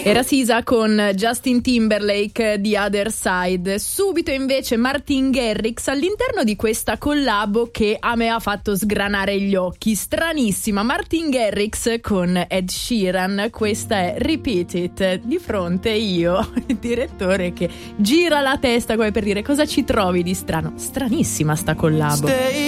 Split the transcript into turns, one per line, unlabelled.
Era Sisa con Justin Timberlake di Other Side. Subito invece Martin Garrix all'interno di questa collabo che a me ha fatto sgranare gli occhi. Stranissima. Martin Garrix con Ed Sheeran. Questa è Repeat It. Di fronte io, il direttore che gira la testa come per dire: cosa ci trovi di strano? Stranissima sta collabo.